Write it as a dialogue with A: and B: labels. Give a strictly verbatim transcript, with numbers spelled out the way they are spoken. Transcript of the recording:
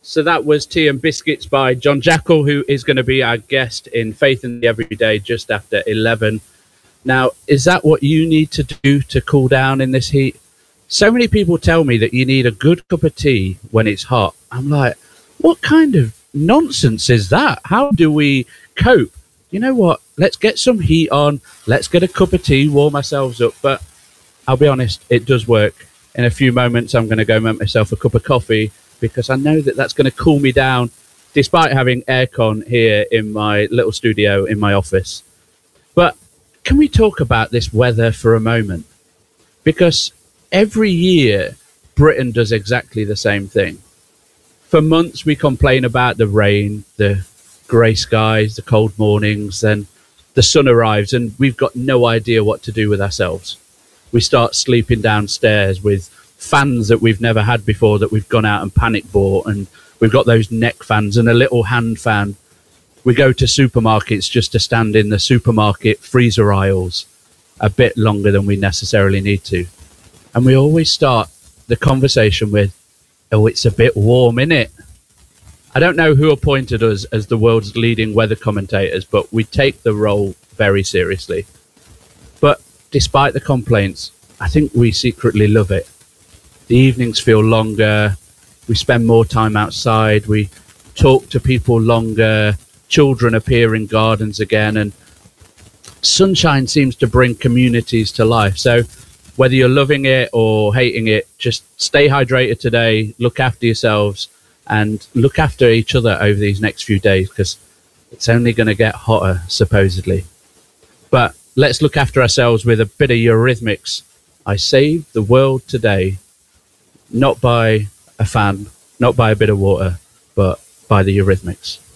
A: So that was Tea and Biscuits by John Jackal, who is going to be our guest in Faith in the Everyday just after eleven. Now, is that what you need to do to cool down in this heat? So many people tell me that you need a good cup of tea when it's hot. I'm like, what kind of nonsense is that? How do we cope? You know what? Let's get some heat on. Let's get a cup of tea, warm ourselves up. But I'll be honest, it does work. In a few moments, I'm going to go make myself a cup of coffee, because I know that that's going to cool me down, despite having aircon here in my little studio in my office. But can we talk about this weather for a moment? Because every year, Britain does exactly the same thing. For months, we complain about the rain, the grey skies, the cold mornings, then the sun arrives and we've got no idea what to do with ourselves. We start sleeping downstairs with fans that we've never had before, that we've gone out and panic bought, and we've got those neck fans and a little hand fan. We go to supermarkets just to stand in the supermarket freezer aisles a bit longer than we necessarily need to. And we always start the conversation with, oh, it's a bit warm, innit? I don't know who appointed us as the world's leading weather commentators, but we take the role very seriously. But despite the complaints, I think we secretly love it. The evenings feel longer, we spend more time outside, we talk to people longer, children appear in gardens again, and sunshine seems to bring communities to life. So whether you're loving it or hating it, just stay hydrated today, look after yourselves, and look after each other over these next few days, because it's only going to get hotter, supposedly. But let's look after ourselves with a bit of Eurythmics. I saved the world today. Not by a fan, not by a bit of water, but by the Eurythmics.